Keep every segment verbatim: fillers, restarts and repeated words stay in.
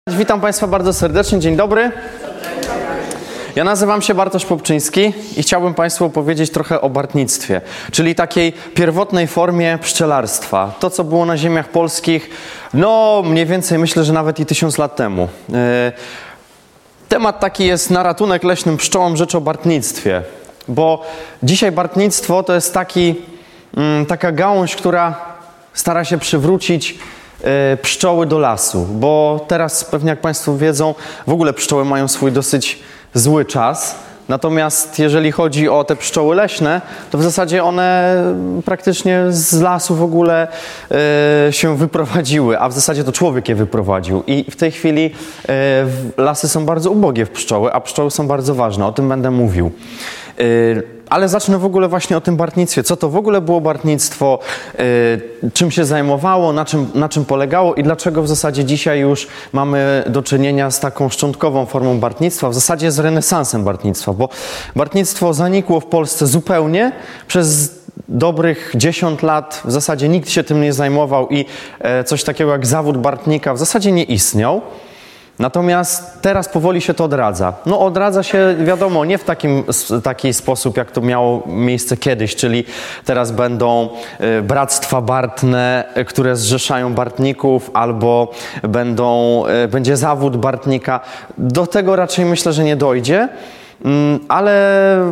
Witam Państwa bardzo serdecznie, dzień dobry. Ja nazywam się Bartosz Popczyński i chciałbym Państwu opowiedzieć trochę o bartnictwie, czyli takiej pierwotnej formie pszczelarstwa. To, co było na ziemiach polskich, no mniej więcej myślę, że nawet i tysiąc lat temu. Temat taki jest na ratunek leśnym pszczołom, rzecz o bartnictwie, bo dzisiaj bartnictwo to jest taki, taka gałąź, która stara się przywrócić pszczoły do lasu, bo teraz pewnie jak Państwo wiedzą, w ogóle pszczoły mają swój dosyć zły czas. Natomiast jeżeli chodzi o te pszczoły leśne, to w zasadzie one praktycznie z lasu w ogóle e, się wyprowadziły, a w zasadzie to człowiek je wyprowadził. I w tej chwili e, lasy są bardzo ubogie w pszczoły, a pszczoły są bardzo ważne. O tym będę mówił. E, ale zacznę w ogóle właśnie o tym bartnictwie. Co to w ogóle było bartnictwo, e, czym się zajmowało, na czym, na czym polegało i dlaczego w zasadzie dzisiaj już mamy do czynienia z taką szczątkową formą bartnictwa, w zasadzie z renesansem bartnictwa, bo bartnictwo zanikło w Polsce zupełnie. Przez dobrych dziesięć lat w zasadzie nikt się tym nie zajmował i e, coś takiego jak zawód bartnika w zasadzie nie istniał. Natomiast teraz powoli się to odradza. No odradza się, wiadomo, nie w takim, taki sposób, jak to miało miejsce kiedyś, czyli teraz będą y, bractwa bartne, y, które zrzeszają bartników, albo będą, y, będzie zawód bartnika. Do tego raczej myślę, że nie dojdzie, y, ale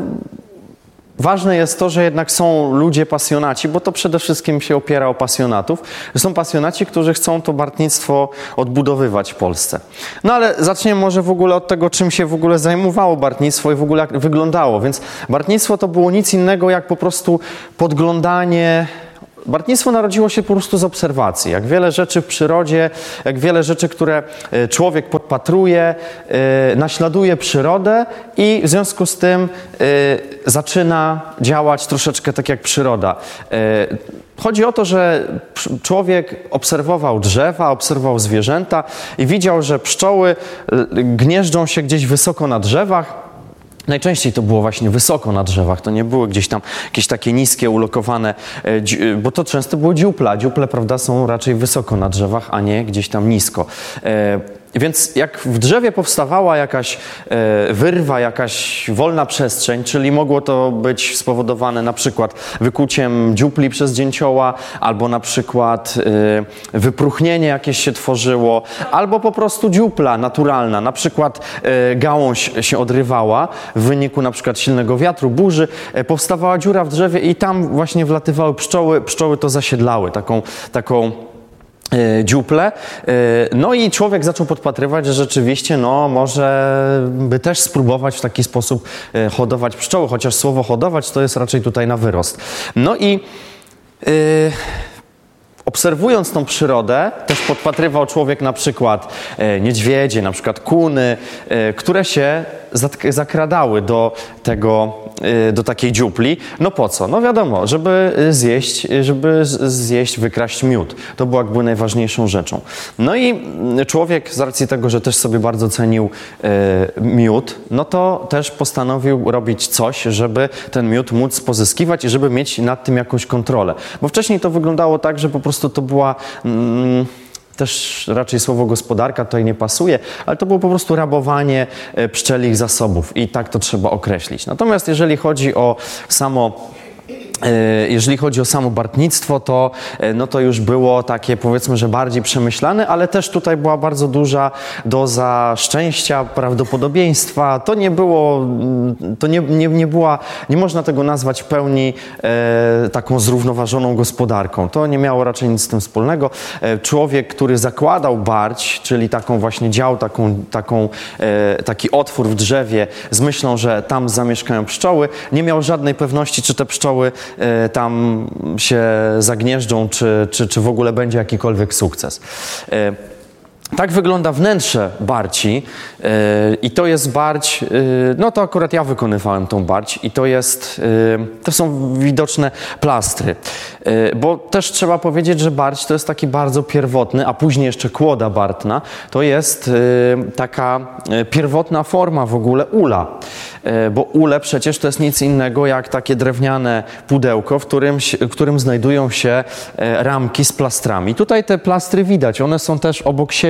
ważne jest to, że jednak są ludzie pasjonaci, bo to przede wszystkim się opiera o pasjonatów. Są pasjonaci, którzy chcą to bartnictwo odbudowywać w Polsce. No ale zaczniemy może w ogóle od tego, czym się w ogóle zajmowało bartnictwo i w ogóle jak wyglądało. Więc bartnictwo to było nic innego jak po prostu podglądanie. Bartnictwo narodziło się po prostu z obserwacji. Jak wiele rzeczy w przyrodzie, jak wiele rzeczy, które człowiek podpatruje, yy, naśladuje przyrodę i w związku z tym yy, zaczyna działać troszeczkę tak jak przyroda. Yy, chodzi o to, że człowiek obserwował drzewa, obserwował zwierzęta i widział, że pszczoły gnieżdżą się gdzieś wysoko na drzewach. Najczęściej to było właśnie wysoko na drzewach, to nie były gdzieś tam jakieś takie niskie, ulokowane, bo to często było dziupla. Dziuple, prawda, są raczej wysoko na drzewach, a nie gdzieś tam nisko. Więc jak w drzewie powstawała jakaś wyrwa, jakaś wolna przestrzeń, czyli mogło to być spowodowane na przykład wykuciem dziupli przez dzięcioła, albo na przykład wypróchnienie jakieś się tworzyło, albo po prostu dziupla naturalna, na przykład gałąź się odrywała w wyniku na przykład silnego wiatru, burzy, powstawała dziura w drzewie i tam właśnie wlatywały pszczoły, pszczoły to zasiedlały, taką, taką dziuple. No i człowiek zaczął podpatrywać, że rzeczywiście no może by też spróbować w taki sposób hodować pszczoły, chociaż słowo hodować to jest raczej tutaj na wyrost. No i yy, obserwując tą przyrodę, też podpatrywał człowiek na przykład niedźwiedzie, na przykład kuny, które się zakradały do tego, do takiej dziupli. No po co? No wiadomo, żeby zjeść, żeby zjeść, wykraść miód. To było jakby najważniejszą rzeczą. No i człowiek z racji tego, że też sobie bardzo cenił miód, no to też postanowił robić coś, żeby ten miód móc pozyskiwać i żeby mieć nad tym jakąś kontrolę. Bo wcześniej to wyglądało tak, że po prostu to była... Mm, też raczej słowo gospodarka tutaj nie pasuje, ale to było po prostu rabowanie pszczelich zasobów i tak to trzeba określić. Natomiast jeżeli chodzi o samo Jeżeli chodzi o samo bartnictwo, to, no to już było takie, powiedzmy, że bardziej przemyślane, ale też tutaj była bardzo duża doza szczęścia, prawdopodobieństwa. To nie było, to nie, nie, nie była, nie można tego nazwać w pełni e, taką zrównoważoną gospodarką. To nie miało raczej nic z tym wspólnego. E, człowiek, który zakładał barć, czyli taką właśnie dział, taką, taką, e, taki otwór w drzewie z myślą, że tam zamieszkają pszczoły, nie miał żadnej pewności, czy te pszczoły tam się zagnieżdżą, czy, czy, czy w ogóle będzie jakikolwiek sukces. Tak wygląda wnętrze barci yy, i to jest barć, yy, no to akurat ja wykonywałem tą barć i to jest, yy, to są widoczne plastry, yy, bo też trzeba powiedzieć, że barć to jest taki bardzo pierwotny, a później jeszcze kłoda bartna, to jest yy, taka yy, pierwotna forma w ogóle ula, yy, bo ule przecież to jest nic innego jak takie drewniane pudełko, w którym, w którym znajdują się yy, ramki z plastrami. Tutaj te plastry widać, one są też obok siebie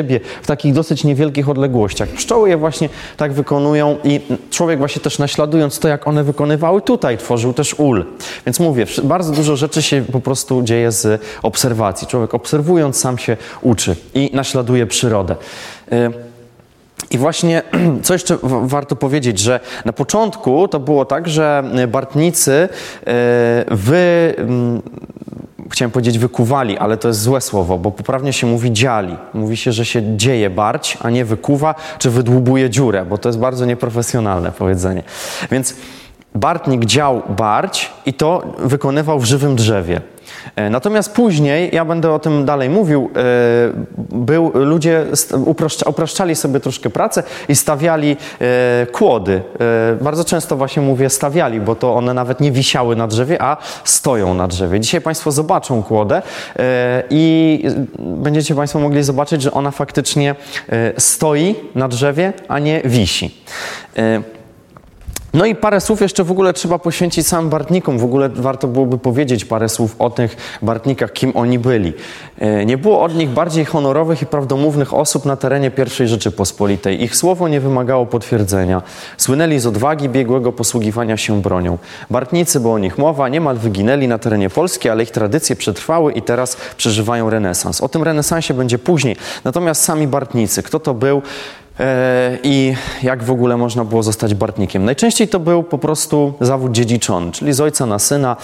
siebie w takich dosyć niewielkich odległościach. Pszczoły je właśnie tak wykonują i człowiek właśnie też naśladując to, jak one wykonywały tutaj, tworzył też ul. Więc mówię, bardzo dużo rzeczy się po prostu dzieje z obserwacji. Człowiek obserwując sam się uczy i naśladuje przyrodę. I właśnie, co jeszcze warto powiedzieć, że na początku to było tak, że bartnicy wy, chciałem powiedzieć wykuwali, ale to jest złe słowo, bo poprawnie się mówi dziali. Mówi się, że się dzieje barć, a nie wykuwa, czy wydłubuje dziurę, bo to jest bardzo nieprofesjonalne powiedzenie. Więc bartnik dział barć i to wykonywał w żywym drzewie. Natomiast później, ja będę o tym dalej mówił, był, ludzie uproszcza, upraszczali sobie troszkę pracę i stawiali kłody. Bardzo często właśnie mówię stawiali, bo to one nawet nie wisiały na drzewie, a stoją na drzewie. Dzisiaj Państwo zobaczą kłodę i będziecie Państwo mogli zobaczyć, że ona faktycznie stoi na drzewie, a nie wisi. No i parę słów jeszcze w ogóle trzeba poświęcić samym bartnikom. W ogóle warto byłoby powiedzieć parę słów o tych bartnikach, kim oni byli. Nie było od nich bardziej honorowych i prawdomównych osób na terenie pierwszej Rzeczypospolitej. Ich słowo nie wymagało potwierdzenia. Słynęli z odwagi biegłego posługiwania się bronią. Bartnicy, bo o nich mowa, niemal wyginęli na terenie Polski, ale ich tradycje przetrwały i teraz przeżywają renesans. O tym renesansie będzie później. Natomiast sami bartnicy, kto to był? I jak w ogóle można było zostać bartnikiem. Najczęściej to był po prostu zawód dziedziczony, czyli z ojca na syna.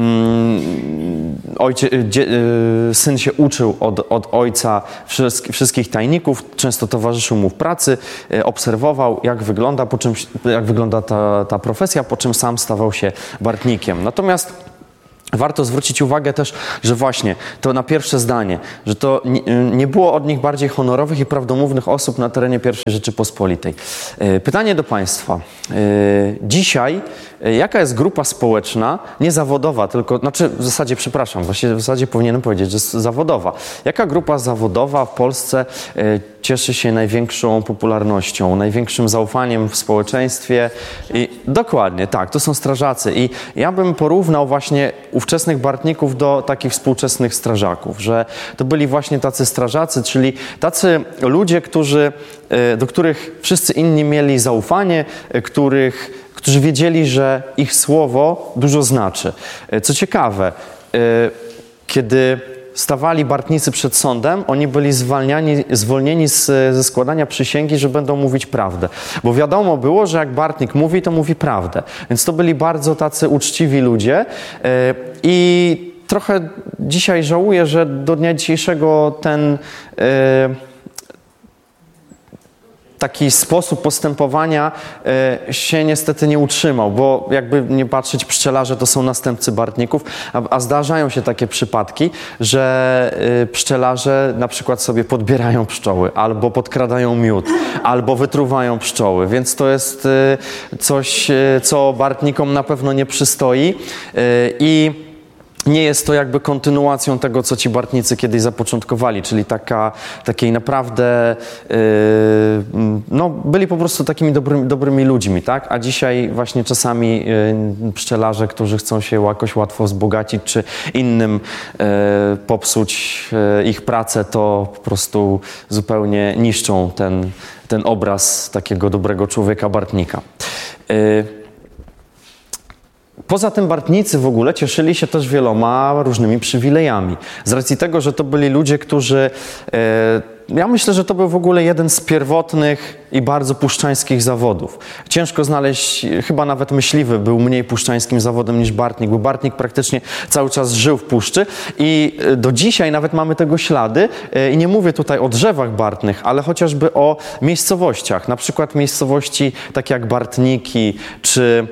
Ojcie, dzie, syn się uczył od, od ojca wszystkich tajników, często towarzyszył mu w pracy, obserwował, jak wygląda, po czym, jak wygląda ta, ta profesja, po czym sam stawał się bartnikiem. Natomiast warto zwrócić uwagę też, że właśnie to na pierwsze zdanie, że to nie, nie było od nich bardziej honorowych i prawdomównych osób na terenie pierwszej Rzeczypospolitej. Pytanie do Państwa. Dzisiaj jaka jest grupa społeczna, nie zawodowa, tylko, znaczy w zasadzie, przepraszam, właściwie w zasadzie powinienem powiedzieć, że zawodowa. Jaka grupa zawodowa w Polsce cieszy się największą popularnością, największym zaufaniem w społeczeństwie? I dokładnie, tak, to są strażacy. I ja bym porównał właśnie ówczesnych bartników do takich współczesnych strażaków, że to byli właśnie tacy strażacy, czyli tacy ludzie, którzy, do których wszyscy inni mieli zaufanie, których którzy wiedzieli, że ich słowo dużo znaczy. Co ciekawe, kiedy stawali bartnicy przed sądem, oni byli zwalniani, zwolnieni z, ze składania przysięgi, że będą mówić prawdę. Bo wiadomo było, że jak bartnik mówi, to mówi prawdę. Więc to byli bardzo tacy uczciwi ludzie i trochę dzisiaj żałuję, że do dnia dzisiejszego ten taki sposób postępowania y, się niestety nie utrzymał, bo jakby nie patrzeć, pszczelarze to są następcy bartników, a, a zdarzają się takie przypadki, że y, pszczelarze na przykład sobie podbierają pszczoły, albo podkradają miód, albo wytruwają pszczoły, więc to jest y, coś, y, co bartnikom na pewno nie przystoi y, i nie jest to jakby kontynuacją tego, co ci bartnicy kiedyś zapoczątkowali, czyli taka, takiej naprawdę, yy, no byli po prostu takimi dobrymi, dobrymi ludźmi, tak? A dzisiaj właśnie czasami yy, pszczelarze, którzy chcą się jakoś łatwo wzbogacić, czy innym yy, popsuć yy, ich pracę, to po prostu zupełnie niszczą ten, ten obraz takiego dobrego człowieka, bartnika. Yy. Poza tym bartnicy w ogóle cieszyli się też wieloma różnymi przywilejami. Z racji tego, że to byli ludzie, którzy... E, ja myślę, że to był w ogóle jeden z pierwotnych i bardzo puszczańskich zawodów. Ciężko znaleźć, chyba nawet myśliwy był mniej puszczańskim zawodem niż bartnik, bo bartnik praktycznie cały czas żył w puszczy i do dzisiaj nawet mamy tego ślady. I nie mówię tutaj o drzewach bartnych, ale chociażby o miejscowościach. Na przykład miejscowości takie jak Bartniki, czy...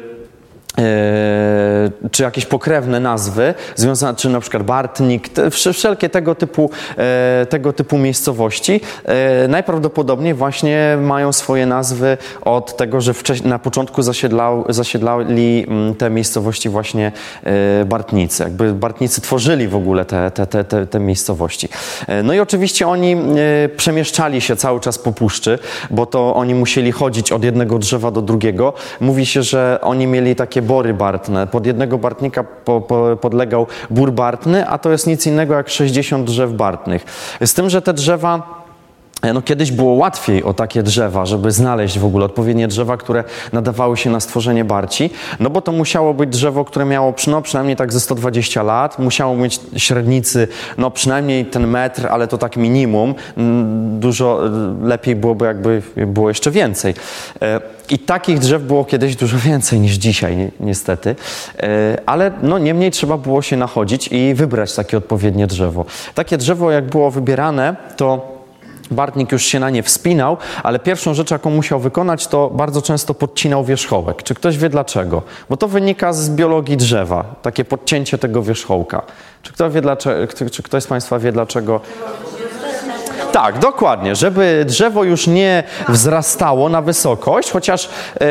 Yy, czy jakieś pokrewne nazwy związane, czy na przykład Bartnik, te, wszelkie tego typu, e, tego typu miejscowości e, najprawdopodobniej właśnie mają swoje nazwy od tego, że wcześniej, na początku zasiedlał, zasiedlali te miejscowości właśnie e, Bartnicy. Jakby Bartnicy tworzyli w ogóle te, te, te, te, te miejscowości. E, no i oczywiście oni e, przemieszczali się cały czas po puszczy, bo to oni musieli chodzić od jednego drzewa do drugiego. Mówi się, że oni mieli takie bory bartne. Pod jednego bartnika po, po, podlegał bór bartny, a to jest nic innego jak sześćdziesiąt drzew bartnych. Z tym, że te drzewa No, kiedyś było łatwiej o takie drzewa, żeby znaleźć w ogóle odpowiednie drzewa, które nadawały się na stworzenie barci, no bo to musiało być drzewo, które miało no, przynajmniej tak ze sto dwadzieścia lat, musiało mieć średnicy, no przynajmniej ten metr, ale to tak minimum, dużo lepiej byłoby jakby było jeszcze więcej. I takich drzew było kiedyś dużo więcej niż dzisiaj, niestety, ale no niemniej trzeba było się nachodzić i wybrać takie odpowiednie drzewo. Takie drzewo jak było wybierane, to bartnik już się na nie wspinał, ale pierwszą rzecz, jaką musiał wykonać, to bardzo często podcinał wierzchołek. Czy ktoś wie dlaczego? Bo to wynika z biologii drzewa, takie podcięcie tego wierzchołka. Czy ktoś wie dlaczego, czy ktoś z Państwa wie dlaczego? Tak, dokładnie, żeby drzewo już nie wzrastało na wysokość, chociaż e,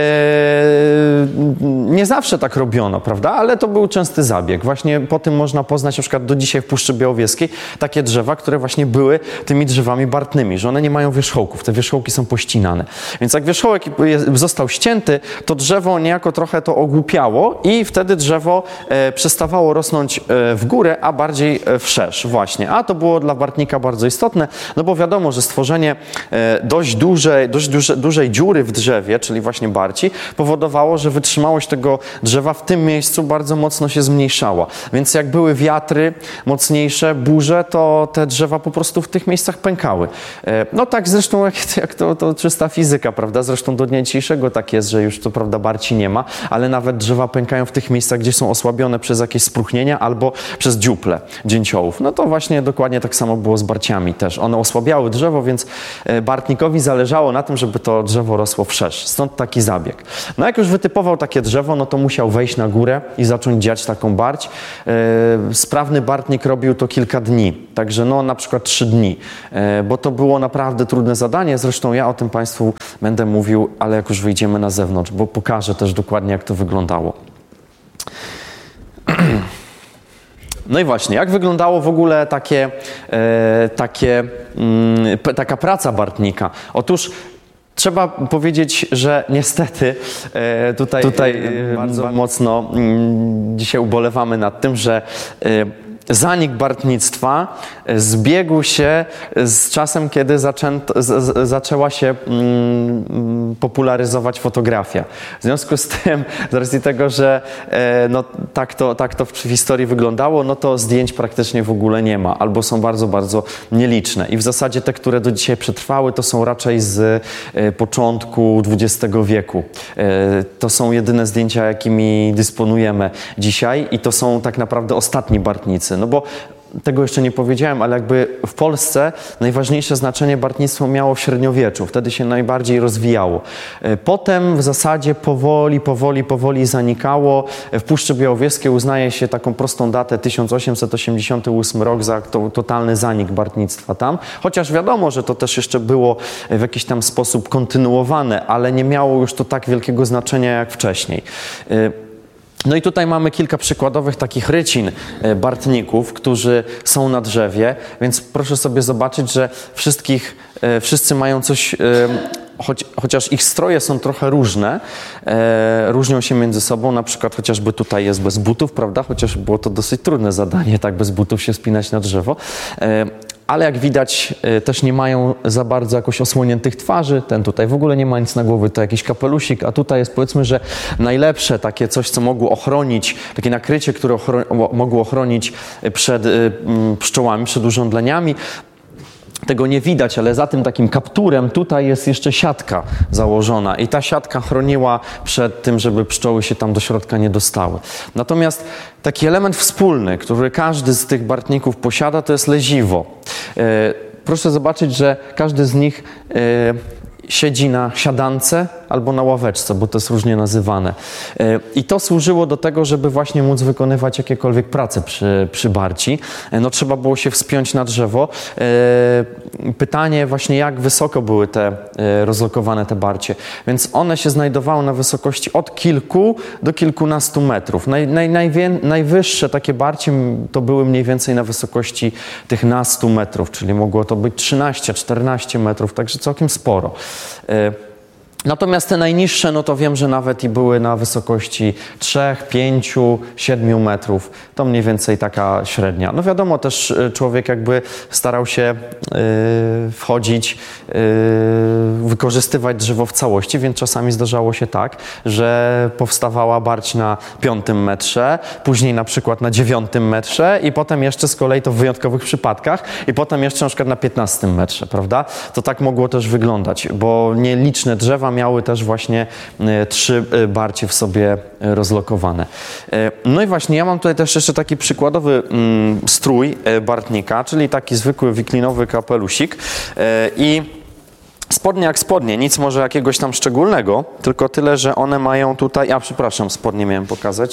nie zawsze tak robiono, prawda? Ale to był częsty zabieg. Właśnie po tym można poznać na przykład do dzisiaj w Puszczy Białowieskiej takie drzewa, które właśnie były tymi drzewami bartnymi, że one nie mają wierzchołków, te wierzchołki są pościnane. Więc jak wierzchołek został ścięty, to drzewo niejako trochę to ogłupiało i wtedy drzewo e, przestawało rosnąć e, w górę, a bardziej e, wszerz właśnie. A to było dla bartnika bardzo istotne, no bo wiadomo, że stworzenie dość dużej, dość duże, dużej dziury w drzewie, czyli właśnie barci, powodowało, że wytrzymałość tego drzewa w tym miejscu bardzo mocno się zmniejszała. Więc jak były wiatry mocniejsze, burze, to te drzewa po prostu w tych miejscach pękały. No tak zresztą jak, jak to, to czysta fizyka, prawda? Zresztą do dnia dzisiejszego tak jest, że już to prawda barci nie ma, ale nawet drzewa pękają w tych miejscach, gdzie są osłabione przez jakieś spróchnienia albo przez dziuple dzięciołów. No to właśnie dokładnie tak samo było z barciami też. One osłabiały drzewo, więc bartnikowi zależało na tym, żeby to drzewo rosło wszerz. Stąd taki zabieg. No jak już wytypował takie drzewo, no to musiał wejść na górę i zacząć dziać taką barć. Sprawny bartnik robił to kilka dni, także no na przykład trzy dni, bo to było naprawdę trudne zadanie. Zresztą ja o tym Państwu będę mówił, ale jak już wyjdziemy na zewnątrz, bo pokażę też dokładnie, jak to wyglądało. No i właśnie, jak wyglądało w ogóle takie, e, takie, mm, taka praca bartnika? Otóż trzeba powiedzieć, że niestety e, tutaj, tutaj e, bardzo mocno mm, dzisiaj ubolewamy nad tym, że e, zanik bartnictwa zbiegł się z czasem, kiedy zaczęto, z, z, zaczęła się mm, popularyzować fotografia. W związku z tym, z racji tego, że e, no, tak, to, tak to w historii wyglądało, no to zdjęć praktycznie w ogóle nie ma, albo są bardzo, bardzo nieliczne. I w zasadzie te, które do dzisiaj przetrwały, to są raczej z e, początku dwudziestego wieku. E, to są jedyne zdjęcia, jakimi dysponujemy dzisiaj i to są tak naprawdę ostatni bartnicy. No bo tego jeszcze nie powiedziałem, ale jakby w Polsce najważniejsze znaczenie bartnictwo miało w średniowieczu. Wtedy się najbardziej rozwijało. Potem w zasadzie powoli, powoli, powoli zanikało. W Puszczy Białowieskiej uznaje się taką prostą datę tysiąc osiemset osiemdziesiąty ósmy rok za to, totalny zanik bartnictwa tam. Chociaż wiadomo, że to też jeszcze było w jakiś tam sposób kontynuowane, ale nie miało już to tak wielkiego znaczenia jak wcześniej. No i tutaj mamy kilka przykładowych takich rycin bartników, którzy są na drzewie, więc proszę sobie zobaczyć, że wszystkich, wszyscy mają coś, choć, chociaż ich stroje są trochę różne, różnią się między sobą, na przykład chociażby tutaj jest bez butów, prawda, chociaż było to dosyć trudne zadanie, tak bez butów się wspinać na drzewo. Ale jak widać też nie mają za bardzo jakoś osłoniętych twarzy. Ten tutaj w ogóle nie ma nic na głowie, to jakiś kapelusik, a tutaj jest powiedzmy, że najlepsze takie coś, co mogło ochronić, takie nakrycie, które ochro- mogło ochronić przed y, pszczołami, przed urządleniami. Tego nie widać, ale za tym takim kapturem tutaj jest jeszcze siatka założona i ta siatka chroniła przed tym, żeby pszczoły się tam do środka nie dostały. Natomiast taki element wspólny, który każdy z tych bartników posiada, to jest leziwo. E, proszę zobaczyć, że każdy z nich e, siedzi na siadance albo na ławeczce, bo to jest różnie nazywane. I to służyło do tego, żeby właśnie móc wykonywać jakiekolwiek prace przy, przy barci. No trzeba było się wspiąć na drzewo. Pytanie właśnie, jak wysoko były te rozlokowane te barcie. Więc one się znajdowały na wysokości od kilku do kilkunastu metrów. Naj, naj, najwię, najwyższe takie barcie to były mniej więcej na wysokości tych nastu metrów, czyli mogło to być trzynaście czternaście metrów, także całkiem sporo. Natomiast te najniższe, no to wiem, że nawet i były na wysokości trzech, pięciu, siedmiu metrów. To mniej więcej taka średnia. No wiadomo, też człowiek jakby starał się yy, wchodzić, yy, wykorzystywać drzewo w całości, więc czasami zdarzało się tak, że powstawała barć na piątym metrze, później na przykład na dziewiątym metrze i potem jeszcze z kolei to w wyjątkowych przypadkach i potem jeszcze na przykład na piętnastym metrze, prawda? To tak mogło też wyglądać, bo nieliczne drzewa miały też właśnie e, trzy e, barcie w sobie e, rozlokowane. E, no i właśnie ja mam tutaj też jeszcze taki przykładowy mm, strój e, bartnika, czyli taki zwykły wiklinowy kapelusik e, i spodnie jak spodnie, nic może jakiegoś tam szczególnego, tylko tyle, że one mają tutaj, a przepraszam, spodnie miałem pokazać,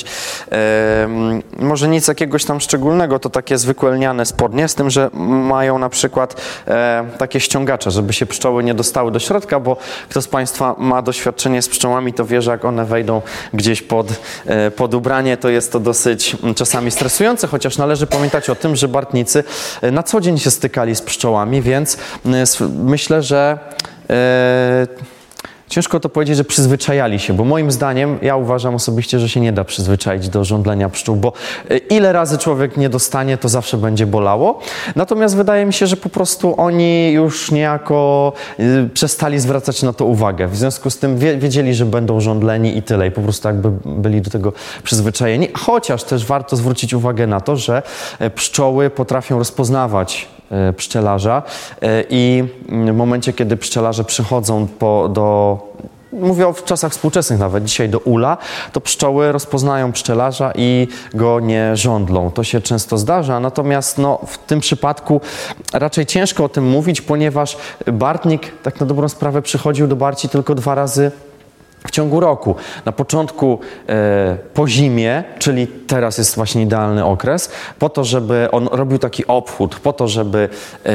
e, może nic jakiegoś tam szczególnego, to takie zwykłe lniane spodnie, z tym, że mają na przykład e, takie ściągacze, żeby się pszczoły nie dostały do środka, bo kto z Państwa ma doświadczenie z pszczołami, to wie, że jak one wejdą gdzieś pod, e, pod ubranie, to jest to dosyć czasami stresujące, chociaż należy pamiętać o tym, że bartnicy na co dzień się stykali z pszczołami, więc e, myślę, że Eee, ciężko to powiedzieć, że przyzwyczajali się, bo moim zdaniem, ja uważam osobiście, że się nie da przyzwyczaić do żądlenia pszczół, bo ile razy człowiek nie dostanie, to zawsze będzie bolało. Natomiast wydaje mi się, że po prostu oni już niejako y, przestali zwracać na to uwagę. W związku z tym wie, wiedzieli, że będą żądleni i tyle. I po prostu jakby byli do tego przyzwyczajeni. Chociaż też warto zwrócić uwagę na to, że pszczoły potrafią rozpoznawać pszczelarza i w momencie, kiedy pszczelarze przychodzą po, do, mówię o czasach współczesnych nawet, dzisiaj do ula, to pszczoły rozpoznają pszczelarza i go nie żądlą. To się często zdarza, natomiast no, w tym przypadku raczej ciężko o tym mówić, ponieważ bartnik tak na dobrą sprawę przychodził do barci tylko dwa razy w ciągu roku. Na początku e, po zimie, czyli teraz jest właśnie idealny okres, po to, żeby on robił taki obchód, po to, żeby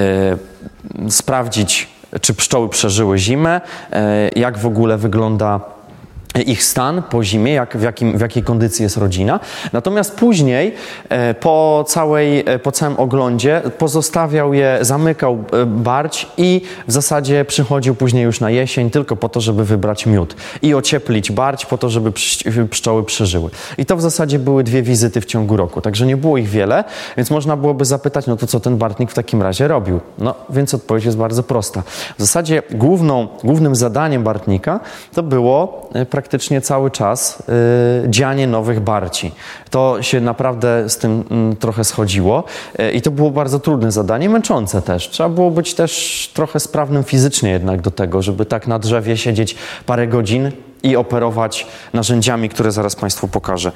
e, sprawdzić, czy pszczoły przeżyły zimę, e, jak w ogóle wygląda ich stan po zimie, jak, w, jakim, w jakiej kondycji jest rodzina. Natomiast później e, po, całej, e, po całym oglądzie pozostawiał je, zamykał e, barć i w zasadzie przychodził później już na jesień tylko po to, żeby wybrać miód i ocieplić barć po to, żeby psz- pszczoły przeżyły. I to w zasadzie były dwie wizyty w ciągu roku, także nie było ich wiele, więc można byłoby zapytać, no to co ten bartnik w takim razie robił? No więc odpowiedź jest bardzo prosta. W zasadzie główną, głównym zadaniem bartnika to było e, praktycznie cały czas y, dzianie nowych barci. To się naprawdę z tym y, trochę schodziło y, i to było bardzo trudne zadanie, męczące też. Trzeba było być też trochę sprawnym fizycznie jednak do tego, żeby tak na drzewie siedzieć parę godzin i operować narzędziami, które zaraz Państwu pokażę.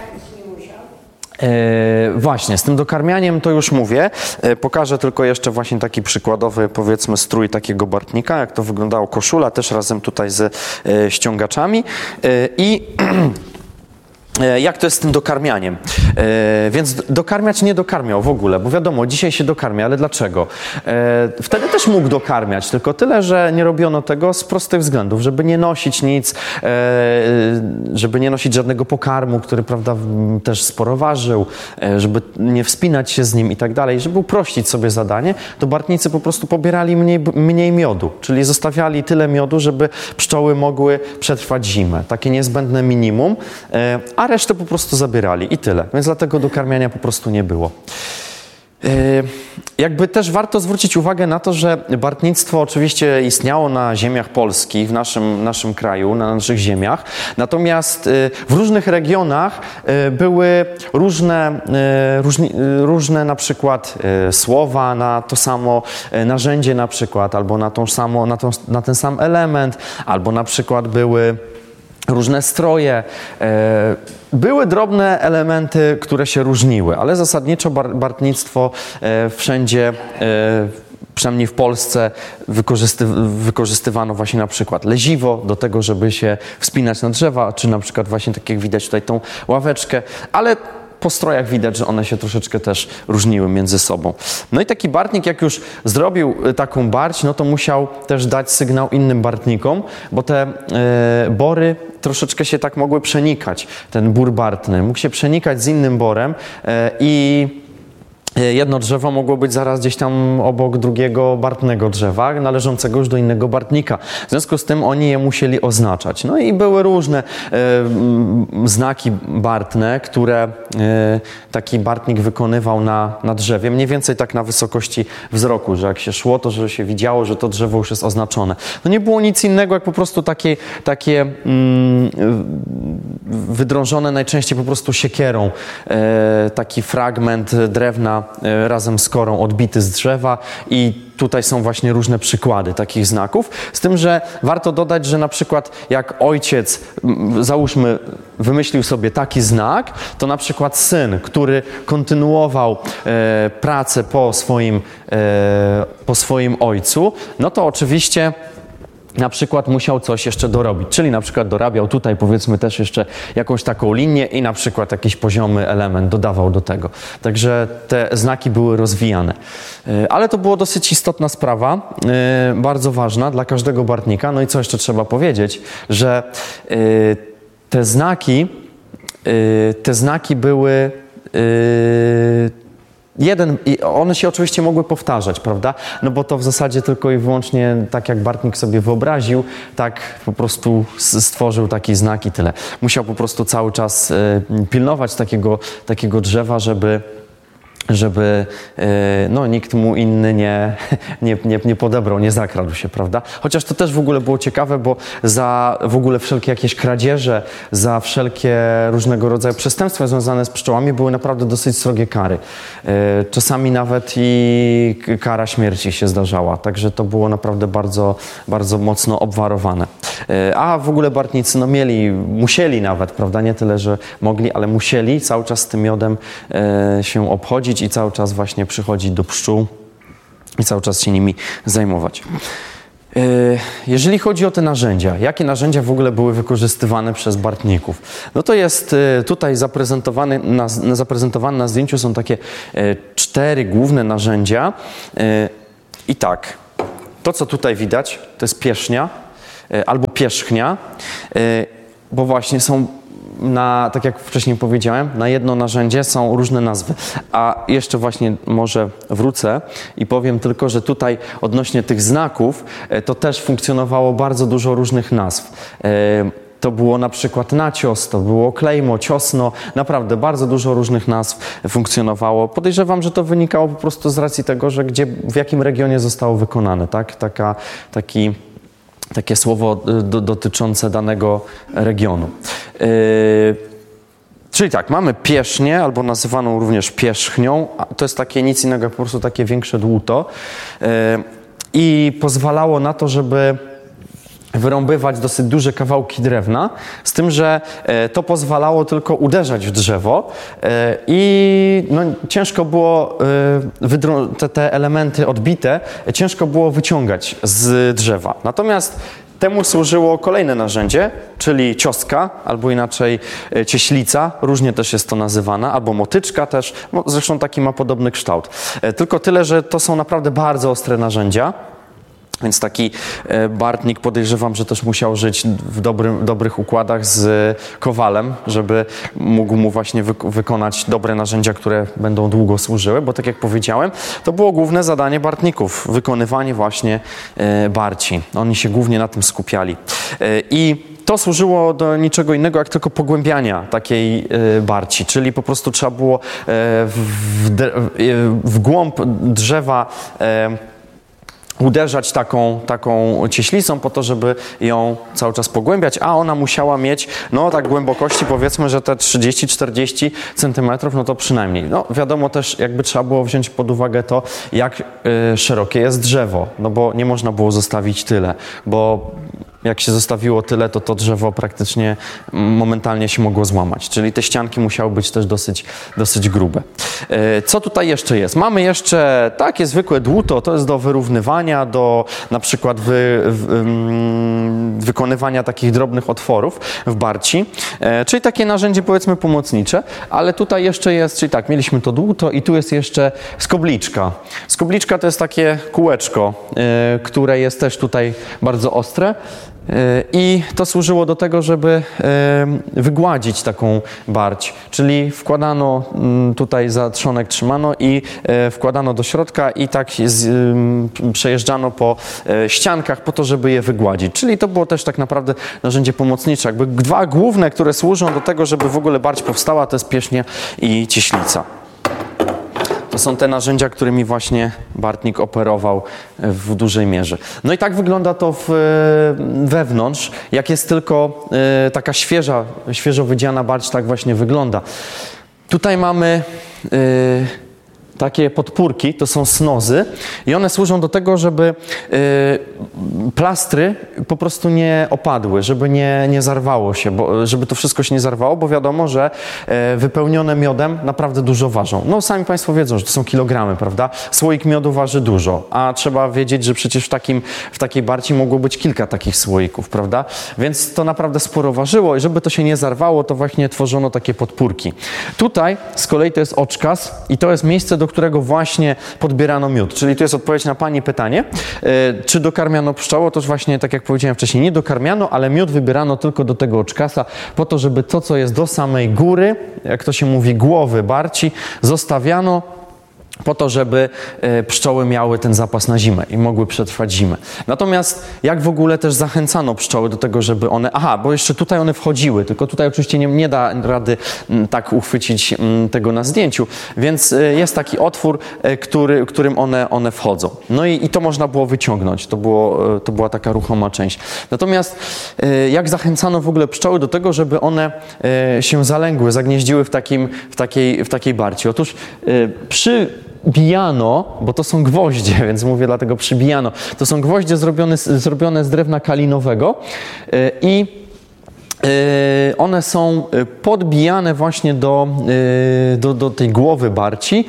E, właśnie, z tym dokarmianiem to już mówię. E, pokażę tylko jeszcze właśnie taki przykładowy, powiedzmy, strój takiego bartnika, jak to wyglądało, koszula, też razem tutaj ze e, ściągaczami. E, I jak to jest z tym dokarmianiem? E, więc dokarmiać nie dokarmiał w ogóle, bo wiadomo, dzisiaj się dokarmia, ale dlaczego? E, wtedy też mógł dokarmiać, tylko tyle, że nie robiono tego z prostych względów, żeby nie nosić nic, e, żeby nie nosić żadnego pokarmu, który, prawda, też sporo ważył, e, żeby nie wspinać się z nim i tak dalej, żeby uprościć sobie zadanie, to bartnicy po prostu pobierali mniej, mniej miodu, czyli zostawiali tyle miodu, żeby pszczoły mogły przetrwać zimę. Takie niezbędne minimum, e, a resztę po prostu zabierali i tyle. Więc dlatego dokarmiania po prostu nie było. Yy, jakby też warto zwrócić uwagę na to, że bartnictwo oczywiście istniało na ziemiach polskich, w naszym, naszym kraju, na naszych ziemiach. Natomiast yy, w różnych regionach yy, były różne, yy, różni, yy, różne na przykład yy, słowa na to samo yy, narzędzie na przykład, albo na, tą samo, na, tą, na ten sam element, albo na przykład były różne stroje. Były drobne elementy, które się różniły, ale zasadniczo bar- bartnictwo wszędzie, przynajmniej w Polsce, wykorzysty- wykorzystywano właśnie na przykład leziwo do tego, żeby się wspinać na drzewa, czy na przykład właśnie tak jak widać tutaj tą ławeczkę, ale po strojach widać, że one się troszeczkę też różniły między sobą. No i taki bartnik, jak już zrobił taką barć, no to musiał też dać sygnał innym bartnikom, bo te e, bory troszeczkę się tak mogły przenikać. Ten bór bartny mógł się przenikać z innym borem e, i jedno drzewo mogło być zaraz gdzieś tam obok drugiego bartnego drzewa, należącego już do innego bartnika. W związku z tym oni je musieli oznaczać. No i były różne e, znaki bartne, które e, taki bartnik wykonywał na, na drzewie, mniej więcej tak na wysokości wzroku, że jak się szło, to że się widziało, że to drzewo już jest oznaczone. No nie było nic innego, jak po prostu takie, takie mm, wydrążone najczęściej po prostu siekierą, e, taki fragment drewna razem z korą odbity z drzewa i tutaj są właśnie różne przykłady takich znaków, z tym, że warto dodać, że na przykład jak ojciec, załóżmy, wymyślił sobie taki znak, to na przykład syn, który kontynuował e, pracę po swoim, e, po swoim ojcu, no to oczywiście na przykład musiał coś jeszcze dorobić, czyli na przykład dorabiał tutaj powiedzmy też jeszcze jakąś taką linię i na przykład jakiś poziomy element dodawał do tego. Także te znaki były rozwijane. Ale to było dosyć istotna sprawa, bardzo ważna dla każdego bartnika. No i co jeszcze trzeba powiedzieć, że te znaki, te znaki były Jeden, one się oczywiście mogły powtarzać, prawda? No bo to w zasadzie tylko i wyłącznie tak jak bartnik sobie wyobraził, tak po prostu stworzył taki znak i tyle. Musiał po prostu cały czas pilnować takiego, takiego drzewa, żeby żeby no, nikt mu inny nie, nie, nie, nie podebrał, nie zakradł się, prawda? Chociaż to też w ogóle było ciekawe, bo za w ogóle wszelkie jakieś kradzieże, za wszelkie różnego rodzaju przestępstwa związane z pszczołami były naprawdę dosyć srogie kary. Czasami nawet i kara śmierci się zdarzała, także to było naprawdę bardzo, bardzo mocno obwarowane. A w ogóle bartnicy no mieli, musieli nawet, prawda? Nie tyle, że mogli, ale musieli cały czas z tym miodem się obchodzić i cały czas właśnie przychodzić do pszczół i cały czas się nimi zajmować. Jeżeli chodzi o te narzędzia, jakie narzędzia w ogóle były wykorzystywane przez bartników? No to jest tutaj zaprezentowane na, zaprezentowane na zdjęciu są takie cztery główne narzędzia. I tak, to co tutaj widać, to jest pierzchnia albo pierzchnia, bo właśnie są na, tak jak wcześniej powiedziałem, na jedno narzędzie są różne nazwy. A jeszcze właśnie może wrócę i powiem tylko, że tutaj odnośnie tych znaków to też funkcjonowało bardzo dużo różnych nazw. To było na przykład nacios, to było klejmo, ciosno, naprawdę bardzo dużo różnych nazw funkcjonowało. Podejrzewam, że to wynikało po prostu z racji tego, że gdzie, w jakim regionie zostało wykonane, tak? Taka, taki takie słowo do, dotyczące danego regionu. Yy, czyli tak, mamy pierzchnię, albo nazywaną również pierzchnią. To jest takie nic innego, jak po prostu takie większe dłuto. Yy, I pozwalało na to, żeby wyrąbywać dosyć duże kawałki drewna, z tym, że to pozwalało tylko uderzać w drzewo i no, ciężko było te, te elementy odbite, ciężko było wyciągać z drzewa. Natomiast temu służyło kolejne narzędzie, czyli cioska, albo inaczej cieślica, różnie też jest to nazywana, albo motyczka też, zresztą taki ma podobny kształt. Tylko tyle, że to są naprawdę bardzo ostre narzędzia. Więc taki bartnik podejrzewam, że też musiał żyć w dobrym, dobrych układach z kowalem, żeby mógł mu właśnie wy- wykonać dobre narzędzia, które będą długo służyły, bo tak jak powiedziałem, to było główne zadanie bartników, wykonywanie właśnie barci. Oni się głównie na tym skupiali. I to służyło do niczego innego, jak tylko pogłębiania takiej barci, czyli po prostu trzeba było w, w, w głąb drzewa uderzać taką, taką cieślicą po to, żeby ją cały czas pogłębiać, a ona musiała mieć, no tak głębokości powiedzmy, że te trzydzieści czterdzieści centymetrów, no to przynajmniej. No wiadomo też, jakby trzeba było wziąć pod uwagę to, jak y, szerokie jest drzewo, no bo nie można było zostawić tyle, bo jak się zostawiło tyle, to to drzewo praktycznie momentalnie się mogło złamać. Czyli te ścianki musiały być też dosyć, dosyć grube. Co tutaj jeszcze jest? Mamy jeszcze takie zwykłe dłuto, to jest do wyrównywania, do na przykład wy, wy, wykonywania takich drobnych otworów w barci. Czyli takie narzędzie powiedzmy pomocnicze, ale tutaj jeszcze jest, czyli tak, mieliśmy to dłuto i tu jest jeszcze skobliczka. Skobliczka to jest takie kółeczko, które jest też tutaj bardzo ostre. I to służyło do tego, żeby wygładzić taką barć, czyli wkładano tutaj za trzonek trzymano i wkładano do środka i tak przejeżdżano po ściankach po to, żeby je wygładzić. Czyli to było też tak naprawdę narzędzie pomocnicze. Jakby dwa główne, które służą do tego, żeby w ogóle barć powstała, to jest pieśnia i cieślica. To są te narzędzia, którymi właśnie Bartnik operował w dużej mierze. No i tak wygląda to w, wewnątrz. Jak jest tylko y, taka świeża, świeżo wydziana barć, tak właśnie wygląda. Tutaj mamy y, takie podpórki, to są snozy i one służą do tego, żeby y, plastry po prostu nie opadły, żeby nie, nie zarwało się, bo, żeby to wszystko się nie zarwało, bo wiadomo, że y, wypełnione miodem naprawdę dużo ważą. No sami Państwo wiedzą, że to są kilogramy, prawda? Słoik miodu waży dużo, a trzeba wiedzieć, że przecież w, takim, w takiej barci mogło być kilka takich słoików, prawda? Więc to naprawdę sporo ważyło i żeby to się nie zarwało, to właśnie tworzono takie podpórki. Tutaj z kolei to jest oczkas i to jest miejsce, do którego właśnie podbierano miód. Czyli to jest odpowiedź na Pani pytanie, yy, czy dokarmiano pszczoły? Otóż właśnie, tak jak powiedziałem wcześniej, nie dokarmiano, ale miód wybierano tylko do tego oczkasa, po to, żeby to, co jest do samej góry, jak to się mówi, głowy barci, zostawiano po to, żeby pszczoły miały ten zapas na zimę i mogły przetrwać zimę. Natomiast jak w ogóle też zachęcano pszczoły do tego, żeby one... Aha, bo jeszcze tutaj one wchodziły, tylko tutaj oczywiście nie, nie da rady tak uchwycić tego na zdjęciu, więc jest taki otwór, który, którym one, one wchodzą. No i, i to można było wyciągnąć, to, było, to była taka ruchoma część. Natomiast jak zachęcano w ogóle pszczoły do tego, żeby one się zalęgły, zagnieździły w, takim, w, takiej, w takiej barci? Otóż przy bijano, bo to są gwoździe, więc mówię dlatego przybijano. To są gwoździe zrobione, zrobione z drewna kalinowego i one są podbijane właśnie do, do, do tej głowy barci.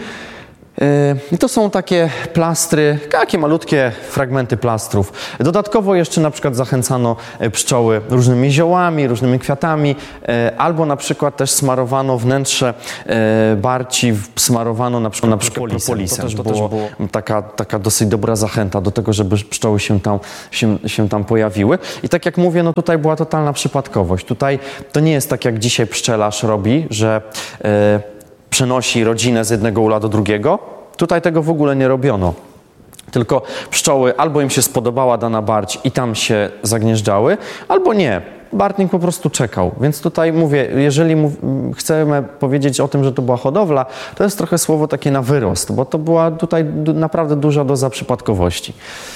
I to są takie plastry, takie malutkie fragmenty plastrów. Dodatkowo jeszcze na przykład zachęcano pszczoły różnymi ziołami, różnymi kwiatami, albo na przykład też smarowano wnętrze barci, smarowano na przykład, na przykład propolisem. To też, to też było taka, taka dosyć dobra zachęta do tego, żeby pszczoły się tam, się, się tam pojawiły. I tak jak mówię, no tutaj była totalna przypadkowość. Tutaj to nie jest tak, jak dzisiaj pszczelarz robi, że przenosi rodzinę z jednego ula do drugiego. Tutaj tego w ogóle nie robiono. Tylko pszczoły albo im się spodobała dana barć i tam się zagnieżdżały, albo nie. Bartnik po prostu czekał. Więc tutaj mówię, jeżeli mów, chcemy powiedzieć o tym, że to była hodowla, to jest trochę słowo takie na wyrost, bo to była tutaj naprawdę duża doza przypadkowości.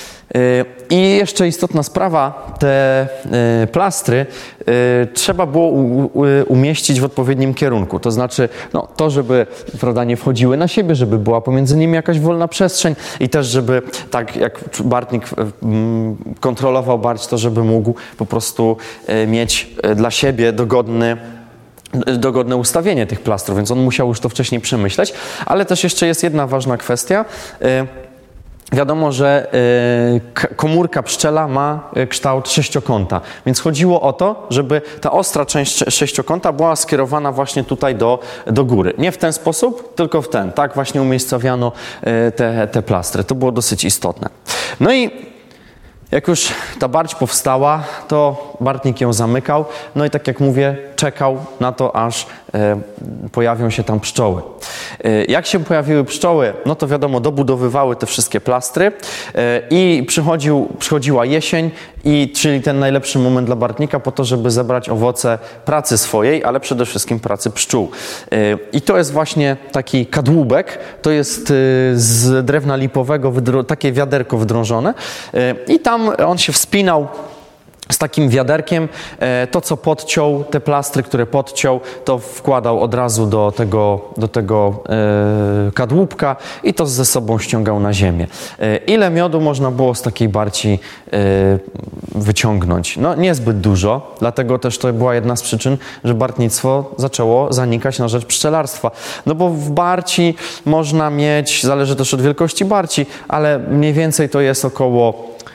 I jeszcze istotna sprawa, te plastry trzeba było umieścić w odpowiednim kierunku. To znaczy no, to, żeby prawda, nie wchodziły na siebie, żeby była pomiędzy nimi jakaś wolna przestrzeń i też, żeby tak jak Bartnik kontrolował barć, to żeby mógł po prostu mieć dla siebie dogodny dogodne ustawienie tych plastrów, więc on musiał już to wcześniej przemyśleć. Ale też jeszcze jest jedna ważna kwestia. Wiadomo, że komórka pszczela ma kształt sześciokąta, więc chodziło o to, żeby ta ostra część sześciokąta była skierowana właśnie tutaj do, do góry. Nie w ten sposób, tylko w ten. Tak właśnie umiejscowiano te, te plastry. To było dosyć istotne. No i jak już ta barć powstała, to Bartnik ją zamykał, no i tak jak mówię, czekał na to, aż e, pojawią się tam pszczoły. E, jak się pojawiły pszczoły, no to wiadomo, dobudowywały te wszystkie plastry e, i przychodził, przychodziła jesień, i, czyli ten najlepszy moment dla Bartnika po to, żeby zebrać owoce pracy swojej, ale przede wszystkim pracy pszczół. E, I to jest właśnie taki kadłubek, to jest e, z drewna lipowego wydro- takie wiaderko wydrążone e, i tam on się wspinał z takim wiaderkiem. To, co podciął, te plastry, które podciął, to wkładał od razu do tego, do tego e, kadłubka i to ze sobą ściągał na ziemię. E, ile miodu można było z takiej barci e, wyciągnąć? No niezbyt dużo, dlatego też to była jedna z przyczyn, że bartnictwo zaczęło zanikać na rzecz pszczelarstwa. No bo w barci można mieć, zależy też od wielkości barci, ale mniej więcej to jest około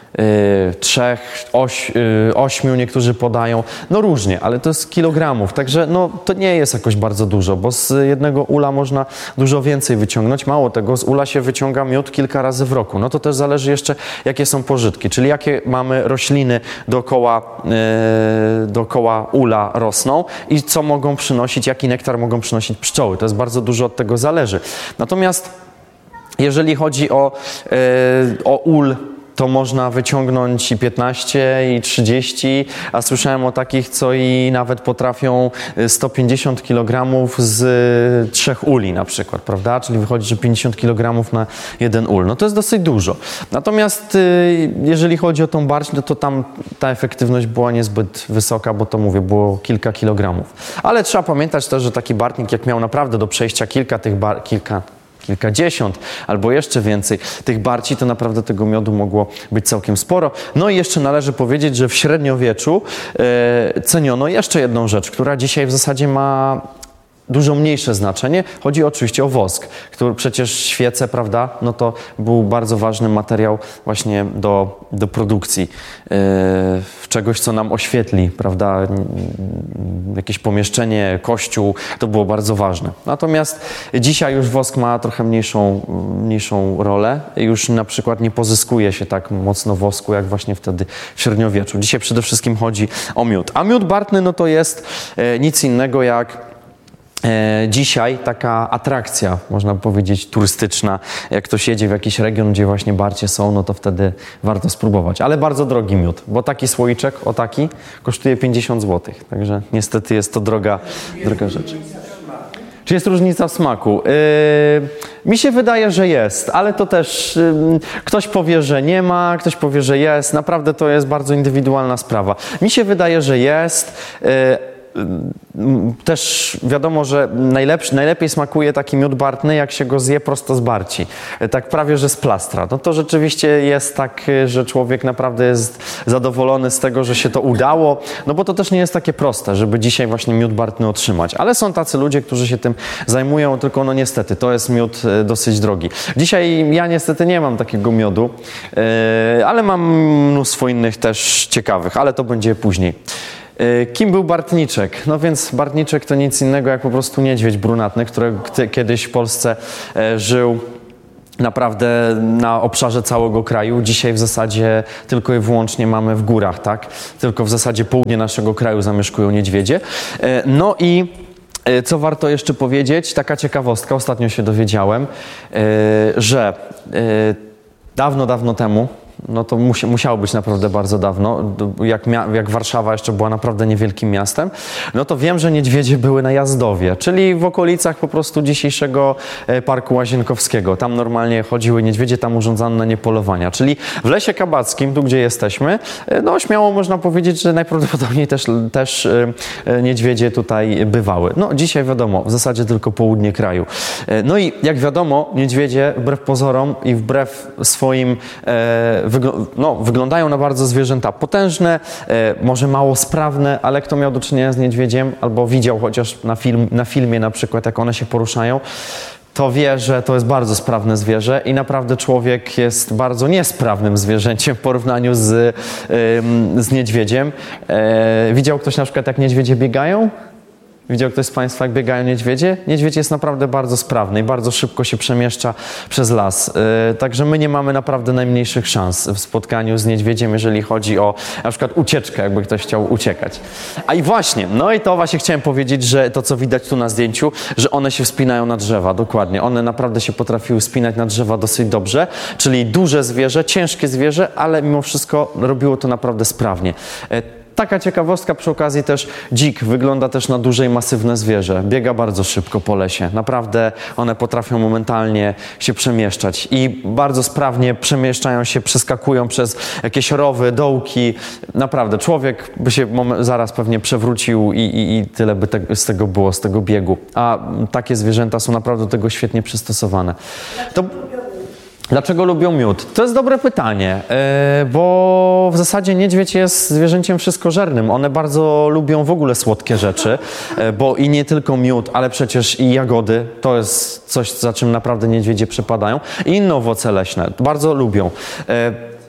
trzech, oś, ośmiu niektórzy podają, no różnie, ale to jest kilogramów, także no to nie jest jakoś bardzo dużo, bo z jednego ula można dużo więcej wyciągnąć, mało tego, z ula się wyciąga miód kilka razy w roku, no to też zależy jeszcze jakie są pożytki, czyli jakie mamy rośliny dookoła, yy, dookoła ula rosną i co mogą przynosić, jaki nektar mogą przynosić pszczoły, to jest bardzo dużo od tego zależy. Natomiast jeżeli chodzi o, yy, o ul, to można wyciągnąć i piętnaście, i trzydzieści, a słyszałem o takich, co i nawet potrafią sto pięćdziesiąt kilogramów z trzech uli na przykład, prawda? Czyli wychodzi, że pięćdziesiąt kilogramów na jeden ul. No to jest dosyć dużo. Natomiast jeżeli chodzi o tą barć, no to tam ta efektywność była niezbyt wysoka, bo to mówię, było kilka kilogramów. Ale trzeba pamiętać też, że taki bartnik, jak miał naprawdę do przejścia kilka tych bar, kilka kilkadziesiąt albo jeszcze więcej tych barci, to naprawdę tego miodu mogło być całkiem sporo. No i jeszcze należy powiedzieć, że w średniowieczu e, ceniono jeszcze jedną rzecz, która dzisiaj w zasadzie ma dużo mniejsze znaczenie. Chodzi oczywiście o wosk, który przecież świece, prawda, no to był bardzo ważny materiał właśnie do, do produkcji yy, czegoś, co nam oświetli, prawda, jakieś pomieszczenie, kościół, to było bardzo ważne. Natomiast dzisiaj już wosk ma trochę mniejszą, mniejszą rolę. Już na przykład nie pozyskuje się tak mocno wosku, jak właśnie wtedy w średniowieczu. Dzisiaj przede wszystkim chodzi o miód. A miód bartny, no to jest yy, nic innego jak E, dzisiaj taka atrakcja, można powiedzieć, turystyczna. Jak ktoś jedzie w jakiś region, gdzie właśnie barcie są, no to wtedy warto spróbować. Ale bardzo drogi miód, bo taki słoiczek, o taki, kosztuje pięćdziesiąt złotych. Także niestety jest to droga, droga rzecz. Czy jest różnica w smaku? Yy, mi się wydaje, że jest, ale to też yy, ktoś powie, że nie ma, ktoś powie, że jest. Naprawdę to jest bardzo indywidualna sprawa. Mi się wydaje, że jest. Yy, Też wiadomo, że najlepszy, najlepiej smakuje taki miód bartny, jak się go zje prosto z barci. Tak prawie, że z plastra. No to rzeczywiście jest tak, że człowiek naprawdę jest zadowolony z tego, że się to udało, no bo to też nie jest takie proste, żeby dzisiaj właśnie miód bartny otrzymać. Ale są tacy ludzie, którzy się tym zajmują, tylko no niestety, to jest miód dosyć drogi. Dzisiaj ja niestety nie mam takiego miodu, ale mam mnóstwo innych też ciekawych, ale to będzie później. Kim był Bartniczek? No więc Bartniczek to nic innego jak po prostu niedźwiedź brunatny, który kiedyś w Polsce żył naprawdę na obszarze całego kraju. Dzisiaj w zasadzie tylko i wyłącznie mamy w górach, tak? Tylko w zasadzie południe naszego kraju zamieszkują niedźwiedzie. No i co warto jeszcze powiedzieć, taka ciekawostka, ostatnio się dowiedziałem, że dawno, dawno temu, no to musi, musiało być naprawdę bardzo dawno, jak, mia- jak Warszawa jeszcze była naprawdę niewielkim miastem, no to wiem, że niedźwiedzie były na Jazdowie, czyli w okolicach po prostu dzisiejszego Parku Łazienkowskiego. Tam normalnie chodziły niedźwiedzie, tam urządzano na nie polowania, czyli w Lesie Kabackim, tu gdzie jesteśmy, no śmiało można powiedzieć, że najprawdopodobniej też, też niedźwiedzie tutaj bywały. No dzisiaj wiadomo, w zasadzie tylko południe kraju. No i jak wiadomo, niedźwiedzie wbrew pozorom i wbrew swoim e, Wygl- no, wyglądają na bardzo zwierzęta potężne, e, może mało sprawne, ale kto miał do czynienia z niedźwiedziem albo widział chociaż na, film, na filmie na przykład, jak one się poruszają, to wie, że to jest bardzo sprawne zwierzę i naprawdę człowiek jest bardzo niesprawnym zwierzęciem w porównaniu z, y, z niedźwiedziem. E, widział ktoś na przykład, jak niedźwiedzie biegają? Widział ktoś z Państwa, jak biegają niedźwiedzie? Niedźwiedź jest naprawdę bardzo sprawny i bardzo szybko się przemieszcza przez las. Yy, także my nie mamy naprawdę najmniejszych szans w spotkaniu z niedźwiedziem, jeżeli chodzi o na przykład ucieczkę, jakby ktoś chciał uciekać. A i właśnie, no i to właśnie chciałem powiedzieć, że to, co widać tu na zdjęciu, że one się wspinają na drzewa, dokładnie. One naprawdę się potrafiły wspinać na drzewa dosyć dobrze, czyli duże zwierzę, ciężkie zwierzę, ale mimo wszystko robiło to naprawdę sprawnie. Yy, Taka ciekawostka przy okazji też, dzik wygląda też na duże i masywne zwierzę. Biega bardzo szybko po lesie. Naprawdę one potrafią momentalnie się przemieszczać i bardzo sprawnie przemieszczają się, przeskakują przez jakieś rowy, dołki. Naprawdę człowiek by się zaraz pewnie przewrócił i, i, i tyle by te, z tego było, z tego biegu. A takie zwierzęta są naprawdę do tego świetnie przystosowane. To... Dlaczego lubią miód? To jest dobre pytanie, yy, bo w zasadzie niedźwiedź jest zwierzęciem wszystkożernym. One bardzo lubią w ogóle słodkie rzeczy, yy, bo i nie tylko miód, ale przecież i jagody. To jest coś, za czym naprawdę niedźwiedzie przepadają. I inne owoce leśne. Bardzo lubią. Yy,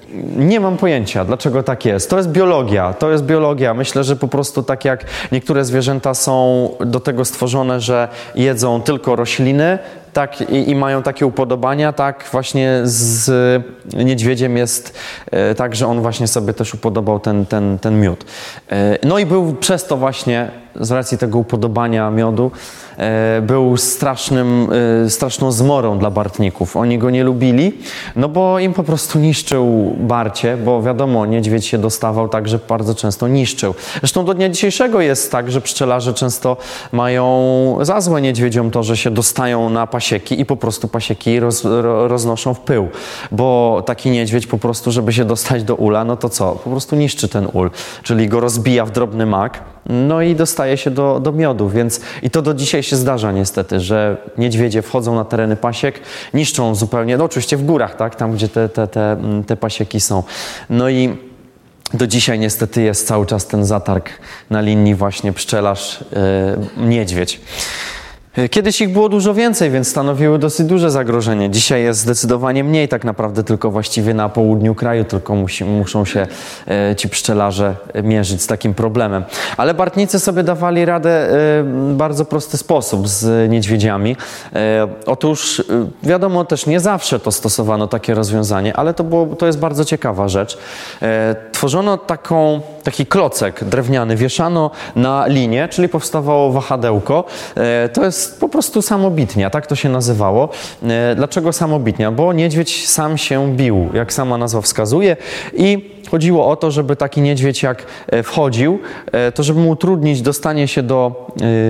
Nie mam pojęcia, dlaczego tak jest. To jest biologia, to jest biologia. Myślę, że po prostu tak jak niektóre zwierzęta są do tego stworzone, że jedzą tylko rośliny, tak i, i mają takie upodobania, tak właśnie z niedźwiedziem jest e, tak, że on właśnie sobie też upodobał ten, ten, ten miód. E, no i był przez to właśnie, z racji tego upodobania miodu, e, był strasznym, e, straszną zmorą dla bartników. Oni go nie lubili, no bo im po prostu niszczył barcie, bo wiadomo, niedźwiedź się dostawał tak, że bardzo często niszczył. Zresztą do dnia dzisiejszego jest tak, że pszczelarze często mają za złe niedźwiedziom to, że się dostają na pasieki i po prostu pasieki roz, ro, roznoszą w pył, bo taki niedźwiedź po prostu, żeby się dostać do ula, no to co? Po prostu niszczy ten ul, czyli go rozbija w drobny mak, no i dostaje się do, do miodu, więc i to do dzisiaj się zdarza niestety, że niedźwiedzie wchodzą na tereny pasiek, niszczą zupełnie, no oczywiście w górach, tak, tam gdzie te, te, te, te pasieki są. No i do dzisiaj niestety jest cały czas ten zatarg na linii właśnie pszczelarz-niedźwiedź. Kiedyś ich było dużo więcej, więc stanowiły dosyć duże zagrożenie. Dzisiaj jest zdecydowanie mniej, tak naprawdę tylko właściwie na południu kraju tylko musi, muszą się e, ci pszczelarze mierzyć z takim problemem. Ale bartnicy sobie dawali radę e, w bardzo prosty sposób z niedźwiedziami. E, otóż e, wiadomo też nie zawsze to stosowano takie rozwiązanie, ale to, było, to jest bardzo ciekawa rzecz. E, tworzono taką, taki klocek drewniany, wieszano na linię, czyli powstawało wahadełko. E, to jest po prostu samobitnia, tak to się nazywało. Dlaczego samobitnia? Bo niedźwiedź sam się bił, jak sama nazwa wskazuje, i chodziło o to, żeby taki niedźwiedź jak wchodził, to żeby mu utrudnić dostanie się do,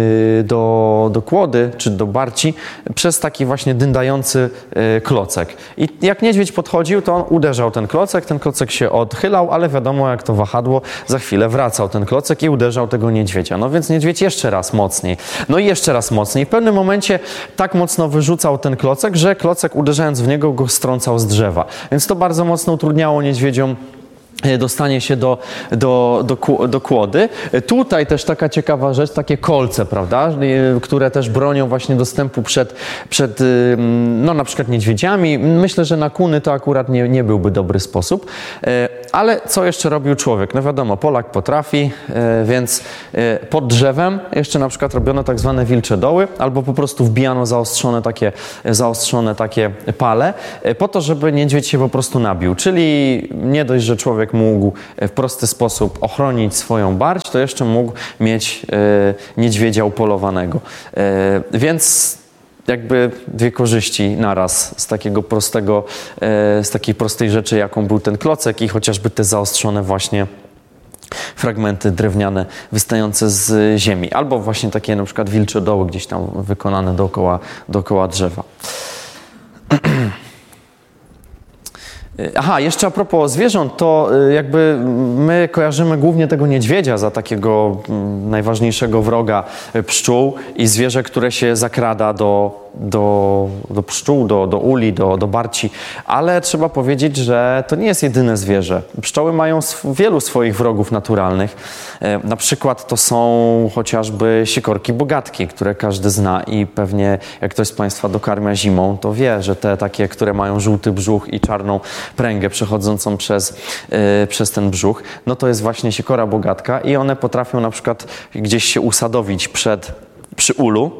do, do kłody czy do barci przez taki właśnie dyndający klocek. I jak niedźwiedź podchodził, to on uderzał ten klocek, ten klocek się odchylał, ale wiadomo, jak to wahadło, za chwilę wracał ten klocek i uderzał tego niedźwiedzia. No więc niedźwiedź jeszcze raz mocniej, no i jeszcze raz mocniej. W pewnym momencie tak mocno wyrzucał ten klocek, że klocek uderzając w niego go strącał z drzewa. Więc to bardzo mocno utrudniało niedźwiedziom dostanie się do, do, do, do kłody. Tutaj też taka ciekawa rzecz, takie kolce, prawda, które też bronią właśnie dostępu przed, przed no na przykład niedźwiedziami. Myślę, że na kuny to akurat nie, nie byłby dobry sposób. Ale co jeszcze robił człowiek? No wiadomo, Polak potrafi, więc pod drzewem jeszcze na przykład robiono tak zwane wilcze doły, albo po prostu wbijano zaostrzone takie, zaostrzone takie pale, po to, żeby niedźwiedź się po prostu nabił. Czyli nie dość, że człowiek mógł w prosty sposób ochronić swoją barć, to jeszcze mógł mieć e, niedźwiedzia upolowanego. E, więc jakby dwie korzyści naraz z takiego prostego, e, z takiej prostej rzeczy, jaką był ten klocek i chociażby te zaostrzone właśnie fragmenty drewniane wystające z ziemi. Albo właśnie takie na przykład wilcze doły gdzieś tam wykonane dookoła, dookoła drzewa. Aha, jeszcze a propos zwierząt, to jakby my kojarzymy głównie tego niedźwiedzia za takiego najważniejszego wroga pszczół i zwierzę, które się zakrada do, do, do pszczół, do, do uli, do, do barci, ale trzeba powiedzieć, że to nie jest jedyne zwierzę. Pszczoły mają sw- wielu swoich wrogów naturalnych. E, na przykład to są chociażby sikorki bogatki, które każdy zna i pewnie jak ktoś z Państwa dokarmia zimą, to wie, że te takie, które mają żółty brzuch i czarną pręgę przechodzącą przez, e, przez ten brzuch, no to jest właśnie sikora bogatka i one potrafią na przykład gdzieś się usadowić przed, przy ulu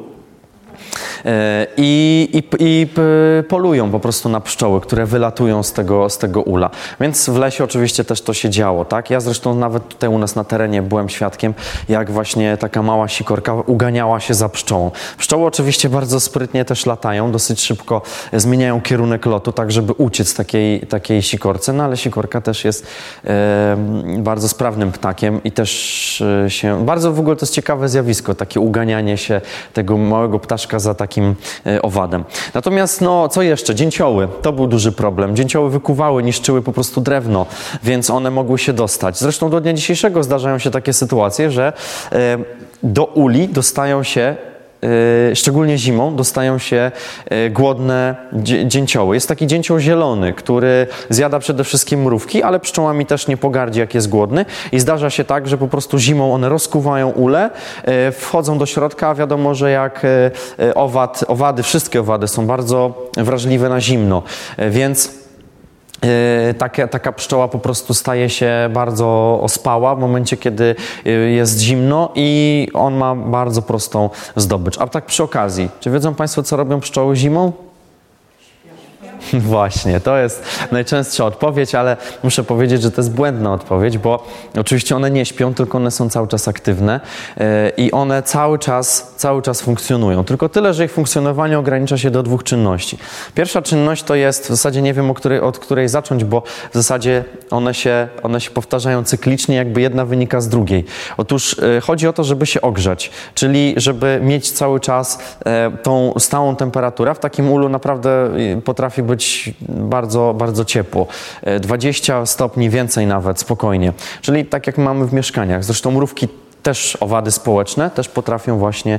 i, i, i polują po prostu na pszczoły, które wylatują z tego, z tego ula. Więc w lesie oczywiście też to się działo, tak? Ja zresztą nawet tutaj u nas na terenie byłem świadkiem, jak właśnie taka mała sikorka uganiała się za pszczołą. Pszczoły oczywiście bardzo sprytnie też latają, dosyć szybko zmieniają kierunek lotu, tak żeby uciec takiej, takiej sikorce, no ale sikorka też jest e, bardzo sprawnym ptakiem i też e, się, bardzo w ogóle to jest ciekawe zjawisko, takie uganianie się tego małego ptaszka za takim e, owadem. Natomiast no co jeszcze? Dzięcioły. To był duży problem. Dzięcioły wykuwały, niszczyły po prostu drewno, więc one mogły się dostać. Zresztą do dnia dzisiejszego zdarzają się takie sytuacje, że e, do uli dostają się Yy, szczególnie zimą dostają się yy, głodne dzie- dzięcioły. Jest taki dzięcioł zielony, który zjada przede wszystkim mrówki, ale pszczołami też nie pogardzi, jak jest głodny. I zdarza się tak, że po prostu zimą one rozkuwają ule, yy, wchodzą do środka, a wiadomo, że jak yy, owad, owady, wszystkie owady są bardzo wrażliwe na zimno, yy, więc Yy, taka, taka pszczoła po prostu staje się bardzo ospała w momencie, kiedy yy, jest zimno i on ma bardzo prostą zdobycz. A tak przy okazji, czy wiedzą Państwo, co robią pszczoły zimą? Właśnie, to jest najczęstsza odpowiedź, ale muszę powiedzieć, że to jest błędna odpowiedź, bo oczywiście one nie śpią, tylko one są cały czas aktywne yy, i one cały czas, cały czas funkcjonują. Tylko tyle, że ich funkcjonowanie ogranicza się do dwóch czynności. Pierwsza czynność to jest, w zasadzie nie wiem, o której, od której zacząć, bo w zasadzie one się, one się powtarzają cyklicznie, jakby jedna wynika z drugiej. Otóż yy, chodzi o to, żeby się ogrzać, czyli żeby mieć cały czas yy, tą stałą temperaturę. W takim ulu naprawdę yy, potrafi być bardzo, bardzo ciepło. dwadzieścia stopni więcej nawet, spokojnie. Czyli tak jak mamy w mieszkaniach. Zresztą mrówki też, owady społeczne, też potrafią właśnie e,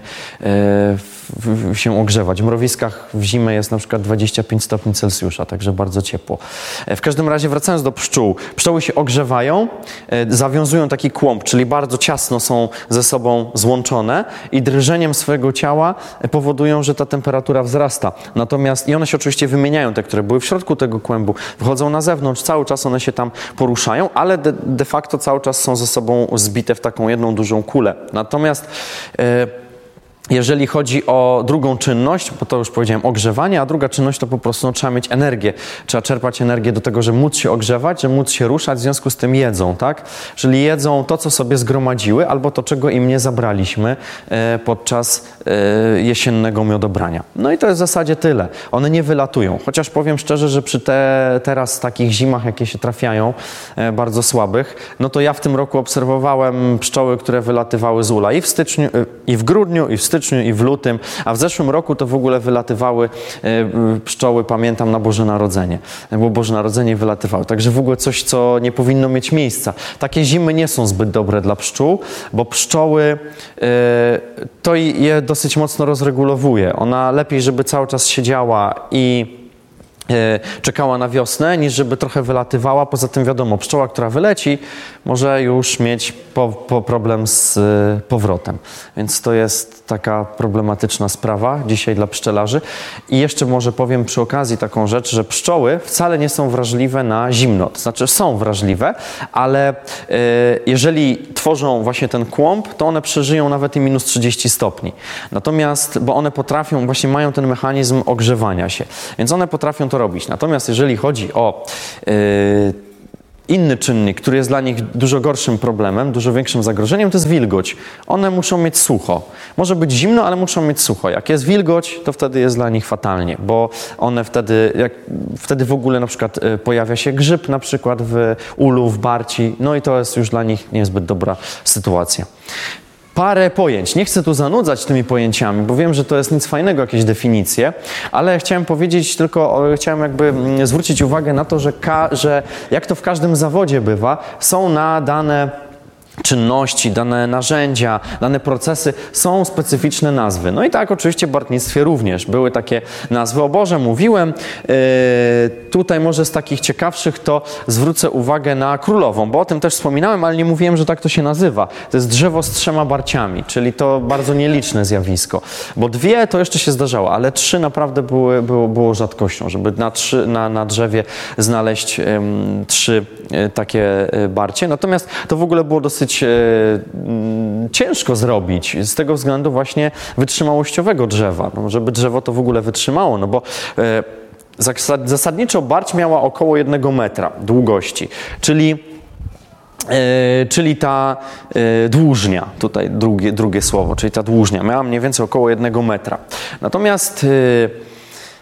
w, w, się ogrzewać. W mrowiskach w zimę jest na przykład dwadzieścia pięć stopni Celsjusza, także bardzo ciepło. E, w każdym razie wracając do pszczół. Pszczoły się ogrzewają, e, zawiązują taki kłąb, czyli bardzo ciasno są ze sobą złączone i drżeniem swojego ciała powodują, że ta temperatura wzrasta. Natomiast i one się oczywiście wymieniają, te, które były w środku tego kłębu, wychodzą na zewnątrz, cały czas one się tam poruszają, ale de, de facto cały czas są ze sobą zbite w taką jedną dużą kulę. Natomiast e, jeżeli chodzi o drugą czynność, bo to już powiedziałem ogrzewanie, a druga czynność to po prostu no, trzeba mieć energię. Trzeba czerpać energię do tego, żeby móc się ogrzewać, żeby móc się ruszać, w związku z tym jedzą, tak? Czyli jedzą to, co sobie zgromadziły, albo to, czego im nie zabraliśmy e, podczas e, jesiennego miodobrania. No i to jest w zasadzie tyle. One nie wylatują. Chociaż powiem szczerze, że przy te, teraz takich zimach, jakie się trafiają, e, bardzo słabych, no to ja w tym roku obserwowałem pszczoły, które wylatywały z ula i w styczniu, e, i w grudniu, i w styczniu, i w lutym, a w zeszłym roku to w ogóle wylatywały e, pszczoły, pamiętam, na Boże Narodzenie. Bo Boże Narodzenie wylatywały. Także w ogóle coś, co nie powinno mieć miejsca. Takie zimy nie są zbyt dobre dla pszczół, bo pszczoły e, to je dosyć mocno rozregulowuje. Ona lepiej, żeby cały czas siedziała i czekała na wiosnę, niż żeby trochę wylatywała. Poza tym wiadomo, pszczoła, która wyleci, może już mieć po, po problem z powrotem. Więc to jest taka problematyczna sprawa dzisiaj dla pszczelarzy. I jeszcze może powiem przy okazji taką rzecz, że pszczoły wcale nie są wrażliwe na zimno. To znaczy są wrażliwe, ale e, jeżeli tworzą właśnie ten kłąb, to one przeżyją nawet i minus trzydzieści stopni. Natomiast, bo one potrafią, właśnie mają ten mechanizm ogrzewania się. Więc one potrafią to robić. Natomiast jeżeli chodzi o yy, inny czynnik, który jest dla nich dużo gorszym problemem, dużo większym zagrożeniem, to jest wilgoć. One muszą mieć sucho. Może być zimno, ale muszą mieć sucho. Jak jest wilgoć, to wtedy jest dla nich fatalnie, bo one wtedy, jak, wtedy w ogóle na przykład y, pojawia się grzyb na przykład w ulu, w barci, no i to jest już dla nich niezbyt dobra sytuacja. Parę pojęć. Nie chcę tu zanudzać tymi pojęciami, bo wiem, że to jest nic fajnego, jakieś definicje, ale chciałem powiedzieć tylko, chciałem jakby zwrócić uwagę na to, że, ka, że jak to w każdym zawodzie bywa, są na dane czynności, dane narzędzia, dane procesy są specyficzne nazwy. No i tak oczywiście w bartnictwie również były takie nazwy. O Boże, mówiłem. Yy, tutaj może z takich ciekawszych to zwrócę uwagę na królową, bo o tym też wspominałem, ale nie mówiłem, że tak to się nazywa. To jest drzewo z trzema barciami, czyli to bardzo nieliczne zjawisko. Bo dwie to jeszcze się zdarzało, ale trzy naprawdę były, było, było rzadkością, żeby na, trzy, na, na drzewie znaleźć ym, trzy y, takie y, barcie. Natomiast to w ogóle było dosyć ciężko zrobić z tego względu właśnie wytrzymałościowego drzewa, no, żeby drzewo to w ogóle wytrzymało, no bo e, zasadniczo barć miała około jednego metra długości, czyli e, czyli ta e, dłużnia, tutaj drugie, drugie słowo, czyli ta dłużnia miała mniej więcej około jednego metra. Natomiast e,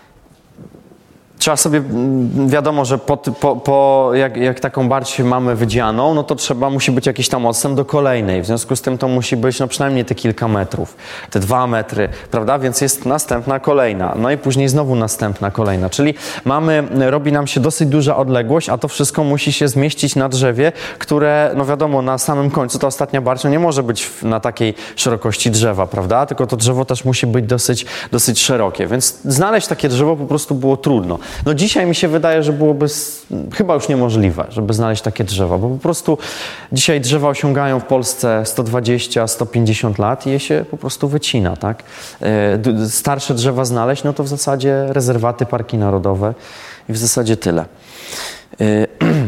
trzeba sobie, wiadomo, że po, po, po jak, jak taką barć mamy wydzianą, no to trzeba, musi być jakiś tam odstęp do kolejnej. W związku z tym to musi być no przynajmniej te kilka metrów, te dwa metry, prawda? Więc jest następna kolejna, no i później znowu następna kolejna. Czyli mamy, robi nam się dosyć duża odległość, a to wszystko musi się zmieścić na drzewie, które, no wiadomo, na samym końcu ta ostatnia barć nie może być na takiej szerokości drzewa, prawda? Tylko to drzewo też musi być dosyć, dosyć szerokie. Więc znaleźć takie drzewo po prostu było trudno. No dzisiaj mi się wydaje, że byłoby chyba już niemożliwe, żeby znaleźć takie drzewa, bo po prostu dzisiaj drzewa osiągają w Polsce sto dwadzieścia sto pięćdziesiąt lat i je się po prostu wycina, tak? Starsze drzewa znaleźć, no to w zasadzie rezerwaty, parki narodowe i w zasadzie tyle. Yy,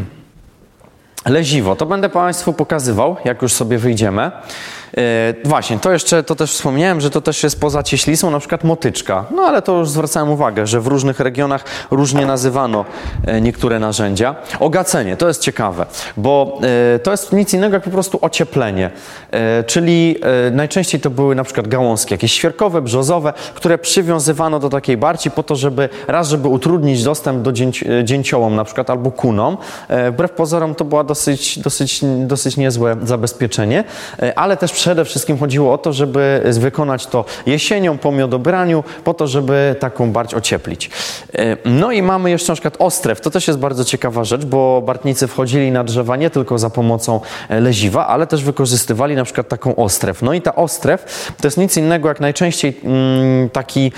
Leziwo, to będę Państwu pokazywał, jak już sobie wyjdziemy. Yy, właśnie, to jeszcze, to też wspomniałem, że to też jest poza cieślicą, na przykład motyczka. No ale to już zwracałem uwagę, że w różnych regionach różnie nazywano yy, niektóre narzędzia. Ogacenie, to jest ciekawe, bo yy, to jest nic innego jak po prostu ocieplenie. Yy, czyli yy, najczęściej to były na przykład gałązki, jakieś świerkowe, brzozowe, które przywiązywano do takiej barci po to, żeby raz, żeby utrudnić dostęp do dzięci, dzięciołom na przykład albo kunom. Yy, wbrew pozorom to była dosyć, dosyć, dosyć niezłe zabezpieczenie, yy, ale też przede wszystkim chodziło o to, żeby wykonać to jesienią po miodobraniu, po to, żeby taką barć ocieplić. No i mamy jeszcze na przykład ostrew. To też jest bardzo ciekawa rzecz, bo bartnicy wchodzili na drzewa nie tylko za pomocą leziwa, ale też wykorzystywali na przykład taką ostrew. No i ta ostrew to jest nic innego jak najczęściej taki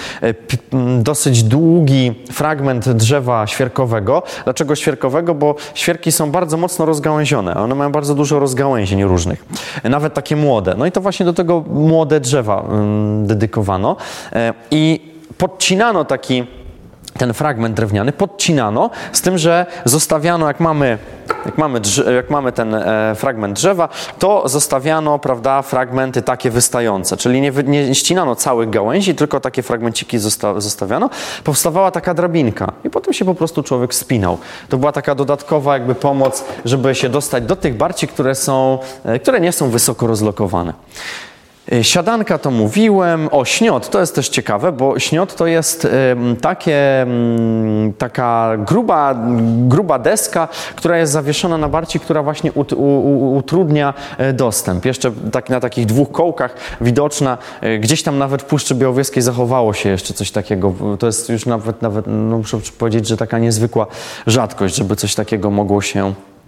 dosyć długi fragment drzewa świerkowego. Dlaczego świerkowego? Bo świerki są bardzo mocno rozgałęzione. One mają bardzo dużo rozgałęzień różnych. Nawet takie młode. No i to właśnie do tego młode drzewa um, dedykowano. E, I podcinano taki ten fragment drewniany, podcinano z tym, że zostawiano, jak mamy, jak mamy, jak mamy ten e, fragment drzewa, to zostawiano, prawda, fragmenty takie wystające, czyli nie, nie ścinano całych gałęzi, tylko takie fragmenciki zosta, zostawiano. Powstawała taka drabinka i potem się po prostu człowiek spinał. To była taka dodatkowa jakby pomoc, żeby się dostać do tych barci, które są, e, które nie są wysoko rozlokowane. Siadanka to mówiłem, o śniot, to jest też ciekawe, bo śniot to jest takie, taka gruba, gruba deska, która jest zawieszona na barci, która właśnie ut, u, u, utrudnia dostęp. Jeszcze tak, na takich dwóch kołkach widoczna, gdzieś tam nawet w Puszczy Białowieskiej zachowało się jeszcze coś takiego. To jest już nawet, nawet no muszę powiedzieć, że taka niezwykła rzadkość, żeby coś takiego mogło się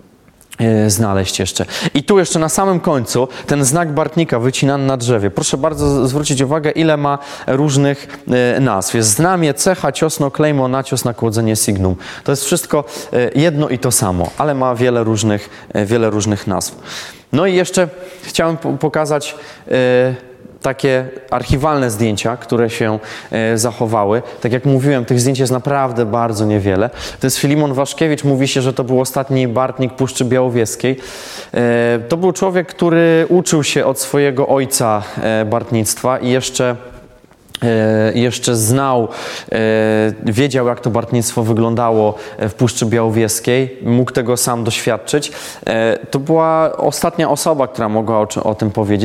znaleźć jeszcze. I tu jeszcze na samym końcu ten znak bartnika wycinany na drzewie. Proszę bardzo zwrócić uwagę, ile ma różnych nazw. Jest znamie, cecha, ciosno, klejmo, nacios, nakłodzenie, signum. To jest wszystko jedno i to samo, ale ma wiele różnych, wiele różnych nazw. No i jeszcze chciałem pokazać takie archiwalne zdjęcia, które się e, zachowały. Tak jak mówiłem, tych zdjęć jest naprawdę bardzo niewiele. To jest Filimon Waszkiewicz. Mówi się, że to był ostatni bartnik Puszczy Białowieskiej. E, to był człowiek, który uczył się od swojego ojca e, bartnictwa i jeszcze jeszcze znał, wiedział, jak to bartnictwo wyglądało w Puszczy Białowieskiej, mógł tego sam doświadczyć. To była ostatnia osoba, która mogła o, o tym powiedzieć.